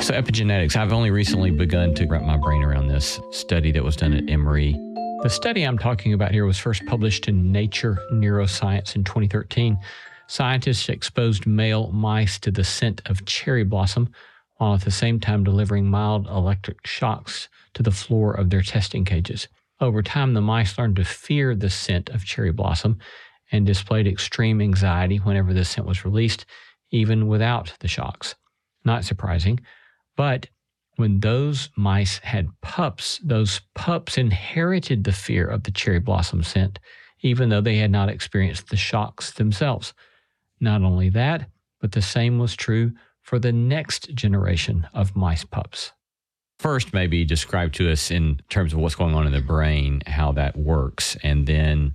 So epigenetics, I've only recently begun to wrap my brain around this study that was done at Emory. The study I'm talking about here was first published in Nature Neuroscience in 2013. Scientists exposed male mice to the scent of cherry blossom, while at the same time delivering mild electric shocks to the floor of their testing cages. Over time, the mice learned to fear the scent of cherry blossom and displayed extreme anxiety whenever the scent was released, even without the shocks. Not surprising. But when those mice had pups, those pups inherited the fear of the cherry blossom scent, even though they had not experienced the shocks themselves. Not only that, but the same was true for the next generation of mice pups. First, maybe describe to us in terms of what's going on in the brain, how that works, and then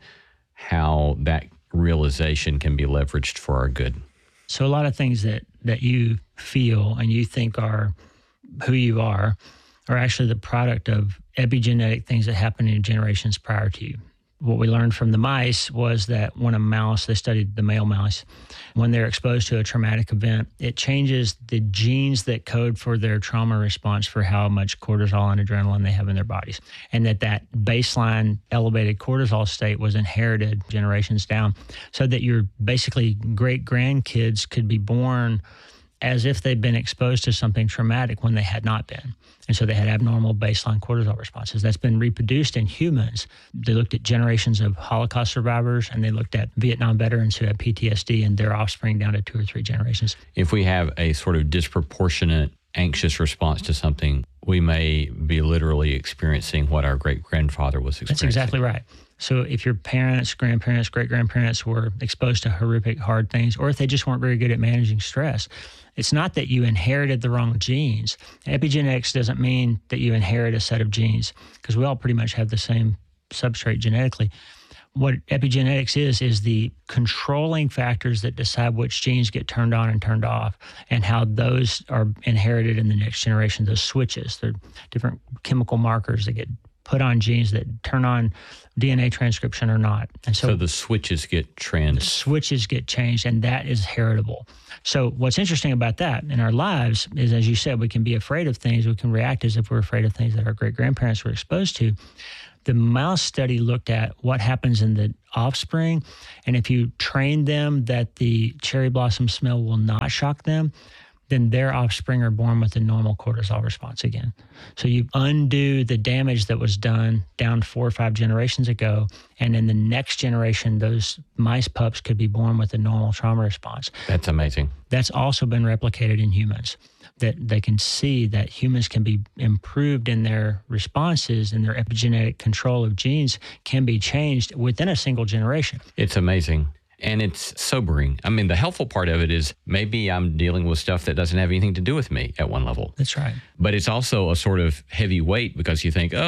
how that realization can be leveraged for our good. So a lot of things that you feel and you think are who you are actually the product of epigenetic things that happened in generations prior to you. What we learned from the mice was that when a mouse, they studied the male mouse, when they're exposed to a traumatic event, it changes the genes that code for their trauma response for how much cortisol and adrenaline they have in their bodies. And that baseline elevated cortisol state was inherited generations down, so that your basically great-grandkids could be born as if they'd been exposed to something traumatic when they had not been. And so they had abnormal baseline cortisol responses. That's been reproduced in humans. They looked at generations of Holocaust survivors, and they looked at Vietnam veterans who had PTSD and their offspring down to 2 or 3 generations. If we have a sort of disproportionate anxious response to something, we may be literally experiencing what our great-grandfather was experiencing. That's exactly right. So if your parents, grandparents, great-grandparents were exposed to horrific, hard things, or if they just weren't very good at managing stress, it's not that you inherited the wrong genes. Epigenetics doesn't mean that you inherit a set of genes, because we all pretty much have the same substrate genetically. What epigenetics is the controlling factors that decide which genes get turned on and turned off, and how those are inherited in the next generation. Those switches, they're different chemical markers that get put on genes that turn on DNA transcription or not. And so the switches get The switches get changed, and that is heritable. So what's interesting about that in our lives is, as you said, we can be afraid of things. We can react as if we're afraid of things that our great-grandparents were exposed to. The mouse study looked at what happens in the offspring, and if you train them that the cherry blossom smell will not shock them, then their offspring are born with a normal cortisol response again. So you undo the damage that was done down 4 or 5 generations ago, and in the next generation, those mice pups could be born with a normal trauma response. That's amazing. That's also been replicated in humans, that they can see that humans can be improved in their responses, and their epigenetic control of genes can be changed within a single generation. It's amazing. And it's sobering. I mean, the helpful part of it is maybe I'm dealing with stuff that doesn't have anything to do with me at one level. That's right. But it's also a sort of heavy weight, because you think,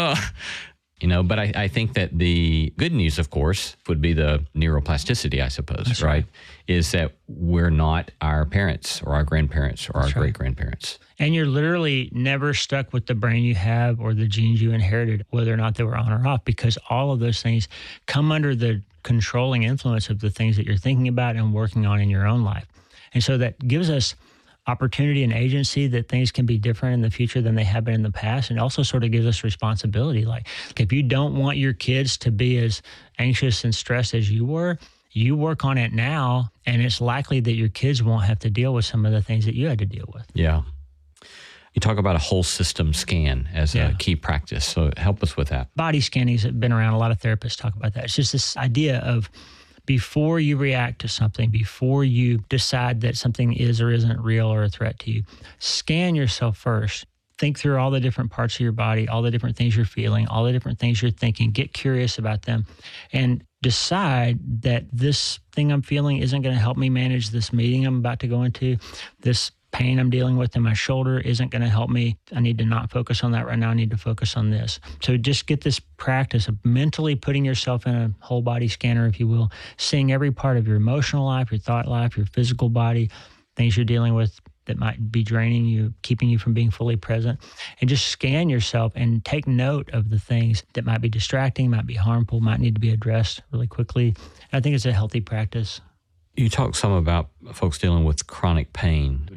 but I think that the good news, of course, would be the neuroplasticity, I suppose, That's right? Is that we're not our parents or our grandparents or our great-grandparents. And you're literally never stuck with the brain you have or the genes you inherited, whether or not they were on or off, because all of those things come under the controlling influence of the things that you're thinking about and working on in your own life. And so that gives us opportunity and agency that things can be different in the future than they have been in the past, and also sort of gives us responsibility. Like, if you don't want your kids to be as anxious and stressed as you were, you work on it now, and it's likely that your kids won't have to deal with some of the things that you had to deal with. Yeah. You talk about a whole system scan as a key practice. So help us with that. Body scanning has been around. A lot of therapists talk about that. It's just this idea of, before you react to something, before you decide that something is or isn't real or a threat to you, scan yourself first. Think through all the different parts of your body, all the different things you're feeling, all the different things you're thinking. Get curious about them, and decide that this thing I'm feeling isn't going to help me manage this meeting I'm about to go into. This pain I'm dealing with in my shoulder isn't going to help me. I need to not focus on that right now. I need to focus on this. So just get this practice of mentally putting yourself in a whole body scanner, if you will, seeing every part of your emotional life, your thought life, your physical body, things you're dealing with that might be draining you, keeping you from being fully present, and just scan yourself and take note of the things that might be distracting, might be harmful, might need to be addressed really quickly. I think it's a healthy practice. You talk some about folks dealing with chronic pain. Any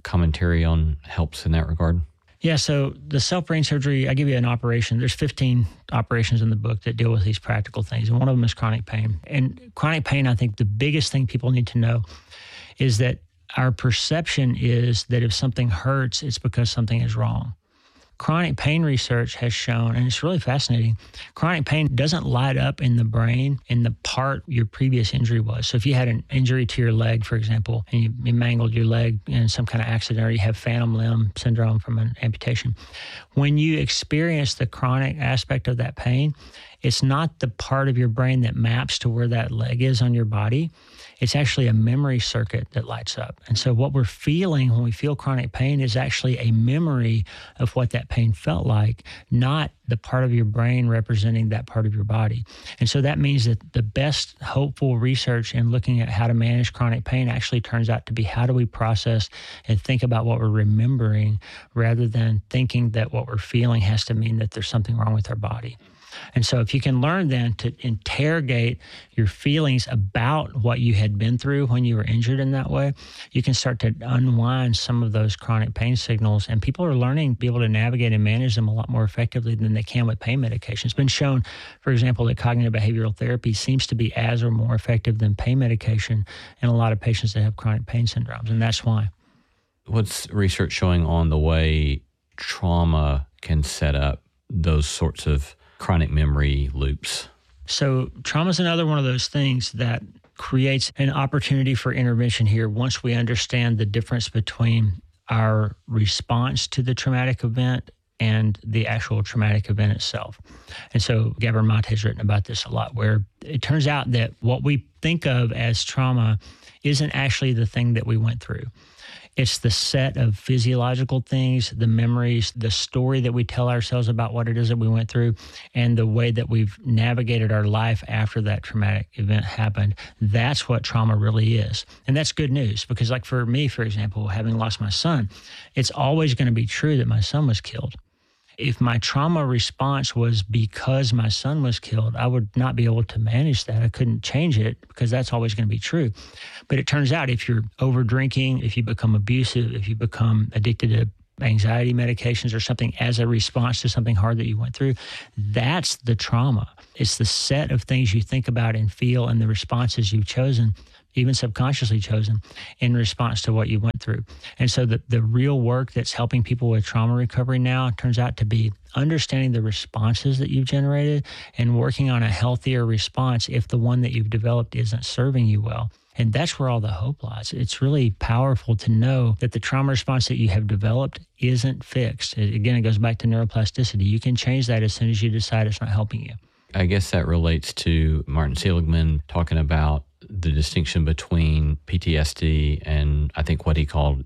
commentary on helps in that regard? Yeah, so the self-brain surgery, I give you an operation. There's 15 operations in the book that deal with these practical things, and one of them is chronic pain. And chronic pain, I think the biggest thing people need to know is that our perception is that if something hurts, it's because something is wrong. Chronic pain research has shown, and it's really fascinating, chronic pain doesn't light up in the brain in the part your previous injury was. So if you had an injury to your leg, for example, and you mangled your leg in some kind of accident, or you have phantom limb syndrome from an amputation, when you experience the chronic aspect of that pain, it's not the part of your brain that maps to where that leg is on your body. It's actually a memory circuit that lights up. And so what we're feeling when we feel chronic pain is actually a memory of what that pain felt like, not the part of your brain representing that part of your body. And so that means that the best hopeful research in looking at how to manage chronic pain actually turns out to be how do we process and think about what we're remembering rather than thinking that what we're feeling has to mean that there's something wrong with our body. And so if you can learn then to interrogate your feelings about what you had been through when you were injured in that way, you can start to unwind some of those chronic pain signals. And people are learning to be able to navigate and manage them a lot more effectively than they can with pain medication. It's been shown, for example, that cognitive behavioral therapy seems to be as or more effective than pain medication in a lot of patients that have chronic pain syndromes. And that's why. What's research showing on the way trauma can set up those sorts of chronic memory loops? So trauma is another one of those things that creates an opportunity for intervention here once we understand the difference between our response to the traumatic event and the actual traumatic event itself. And so Gabor Mate has written about this a lot, where it turns out that what we think of as trauma isn't actually the thing that we went through. It's the set of physiological things, the memories, the story that we tell ourselves about what it is that we went through, and the way that we've navigated our life after that traumatic event happened. That's what trauma really is. And that's good news because, like for me, for example, having lost my son, it's always going to be true that my son was killed. If my trauma response was because my son was killed, I would not be able to manage that. I couldn't change it because that's always going to be true. But it turns out if you're over drinking, if you become abusive, if you become addicted to anxiety medications or something as a response to something hard that you went through, that's the trauma. It's the set of things you think about and feel and the responses you've chosen, even subconsciously chosen, in response to what you went through. And so the real work that's helping people with trauma recovery now turns out to be understanding the responses that you've generated and working on a healthier response if the one that you've developed isn't serving you well. And that's where all the hope lies. It's really powerful to know that the trauma response that you have developed isn't fixed. Again, it goes back to neuroplasticity. You can change that as soon as you decide it's not helping you. I guess that relates to Martin Seligman talking about the distinction between PTSD and I think what he called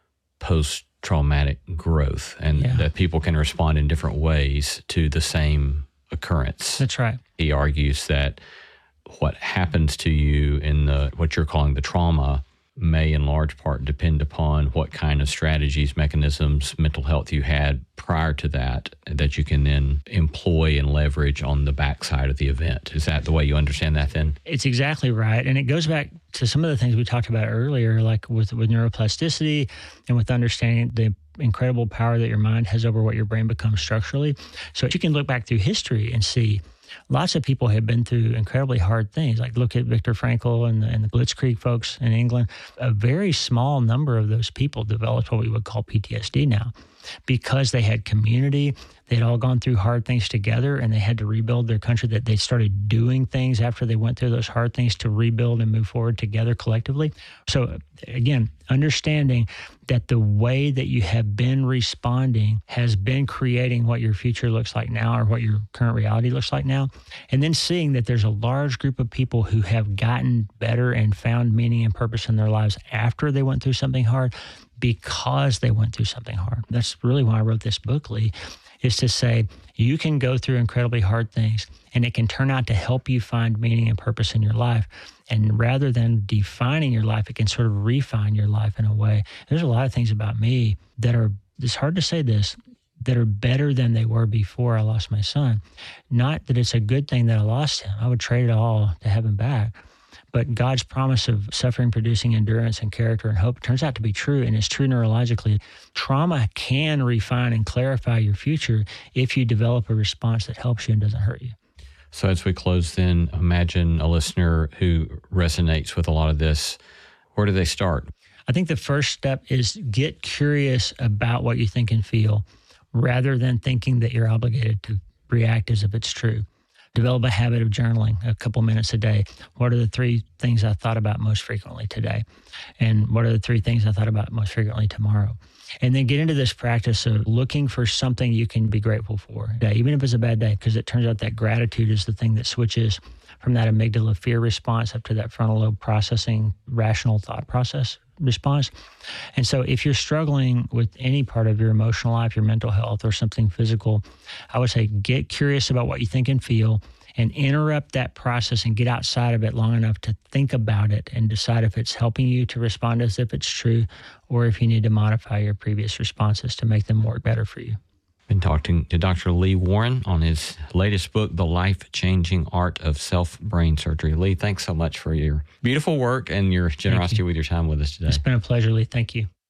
post-traumatic growth, and that people can respond in different ways to the same occurrence. That's right. He argues that what happens to you in what you're calling the trauma may in large part depend upon what kind of strategies, mechanisms, mental health you had prior to that you can then employ and leverage on the backside of the event. Is that the way you understand that then? It's exactly right. And it goes back to some of the things we talked about earlier, like with neuroplasticity and with understanding the incredible power that your mind has over what your brain becomes structurally. So you can look back through history and see lots of people have been through incredibly hard things. Like look at Viktor Frankl and the Blitzkrieg folks in England. A very small number of those people developed what we would call PTSD now because they had community. They'd all gone through hard things together and they had to rebuild their country, that they started doing things after they went through those hard things to rebuild and move forward together collectively. So again, understanding that the way that you have been responding has been creating what your future looks like now or what your current reality looks like now. And then seeing that there's a large group of people who have gotten better and found meaning and purpose in their lives after they went through something hard because they went through something hard. That's really why I wrote this book, Lee, is to say you can go through incredibly hard things and it can turn out to help you find meaning and purpose in your life. And rather than defining your life, it can sort of refine your life in a way. There's a lot of things about me that are, it's hard to say this, that are better than they were before I lost my son. Not that it's a good thing that I lost him. I would trade it all to have him back. But God's promise of suffering producing endurance and character and hope turns out to be true, and it's true neurologically. Trauma can refine and clarify your future if you develop a response that helps you and doesn't hurt you. So as we close then, imagine a listener who resonates with a lot of this. Where do they start? I think the first step is get curious about what you think and feel rather than thinking that you're obligated to react as if it's true. Develop a habit of journaling a couple minutes a day. What are the 3 things I thought about most frequently today? And what are the 3 things I thought about most frequently tomorrow? And then get into this practice of looking for something you can be grateful for, even if it's a bad day, because it turns out that gratitude is the thing that switches from that amygdala fear response up to that frontal lobe processing, rational thought process response. And so if you're struggling with any part of your emotional life, your mental health, or something physical, I would say get curious about what you think and feel and interrupt that process and get outside of it long enough to think about it and decide if it's helping you to respond as if it's true or if you need to modify your previous responses to make them work better for you. Been talking to Dr. Lee Warren on his latest book, The Life-Changing Art of Self-Brain Surgery. Lee, thanks so much for your beautiful work and your generosity with your time with us today. It's been a pleasure, Lee. Thank you.